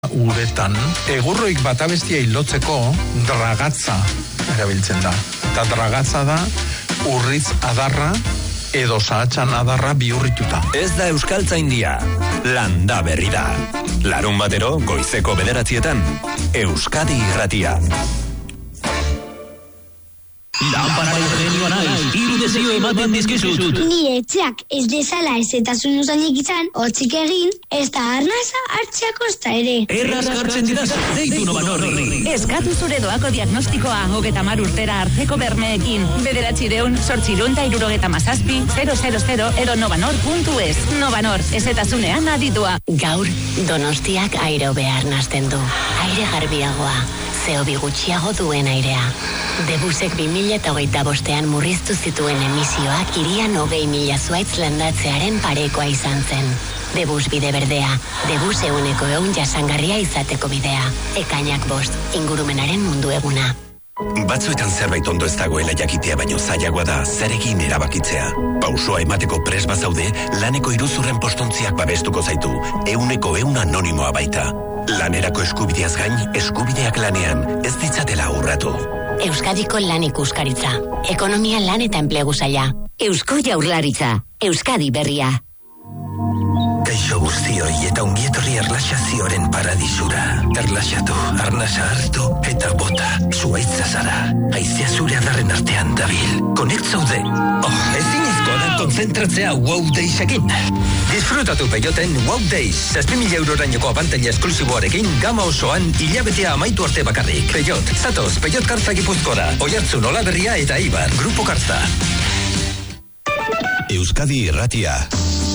uretan, egurroik batabestia hilotzeko dragatza erabiltzen da. Eta dragatza da urritz adarra edo sahatxan adarra bihurrituta. Ez da Euskaltzaindia, landa berri da. Larun batero, goizeko 9:00, Euskadi Irratia. Lanpara ingenioa naiz, hiru desio ematen dizkizut. Nire etxeak ez dezala ezetasun usanik izan, hotzik egin, ez da arnasa hartzeak osta ere. Erraz jartzen didaz, deitu Novanorri. Eskatu zure doako diagnostikoa 30 urtera hartzeko bermeekin. 937-867-000 edo novanor.es. Novanor, ezetasunean aditua. Gaur, Donostiak aire hobea arnasten du. Aire garbiagoa, CO2 gutxiago duen airea. Debusek 2025 murriztu zituen emisioak hirian 20.000 zuaitz landatzearen parekoa izan zen. Debus bide berdea, Debus 100% jasangarria izateko bidea. Ekainak 5, ingurumenaren mundu eguna. Batzuetan zerbait ondo ez dagoela jakitea baino zailagoa da zerekin erabakitzea. Pausoa emateko pres bazaude, laneko iruzurren postontziak babestuko zaitu. 100% anonimoa baita. Lanerako eskubideaz gain, eskubideak lanean, ez ditzatela urratu. Euskadiko lan ikuskaritza. Ekonomia, lan eta enplegu saila. Eusko Jaurlaritza. Euskadi berria. Kaixo guztioi eta ongietorri erlaxazioaren paradisura. Erlaxatu, arnasa hartu eta bota. Zuaitza zara. Aizea zure adarren artean dabil. Connect zaude. Ezinezkoa da konzentratzea Wow Daysekin. Disfrutatu peioten Wow Days. 7.000 eurorainoko abantaila esklusiboarekin gama osoan hilabetea amaitu arte bakarrik. Peiot, zatoz, Peiot Kartza Gipuzkoara. Oiartzun, Olaberria eta Eibar. Grupo Kartza. Euskadi Irratia.